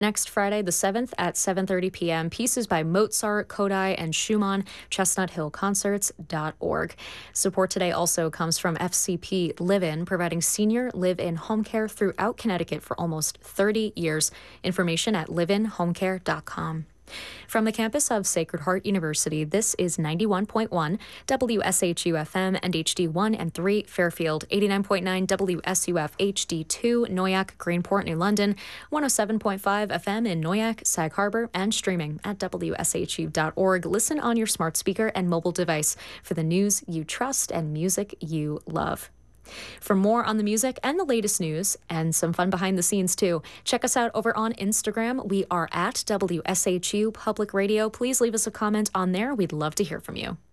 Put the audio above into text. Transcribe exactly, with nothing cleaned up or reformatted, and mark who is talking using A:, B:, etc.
A: Next Friday, the seventh at seven thirty p m, pieces by Mozart, Kodai, and Schumann, chestnut hill concerts dot org. Support today also comes from F C P Live-In, providing senior live-in home care throughout Connecticut for almost thirty years. Information at live in home care dot com. From the campus of Sacred Heart University, this is ninety-one point one W S H U F M and H D one and three Fairfield, eighty-nine point nine W S U F H D two Noyak, Greenport, New London, one oh seven point five F M in Noyak, Sag Harbor, and streaming at W S H U dot org. Listen on your smart speaker and mobile device for the news you trust and music you love. For more on the music and the latest news, and some fun behind the scenes too, check us out over on Instagram. We are at W S H U Public Radio. Please leave us a comment on there. We'd love to hear from you.